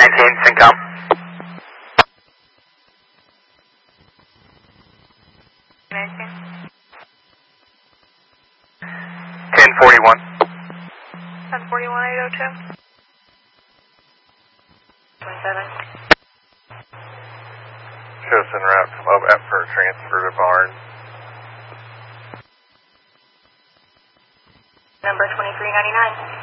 2319, Syncom. American. 1041. 1041 802. 27. Shows en route from OVAP for transfer to Barnes. Number 2399.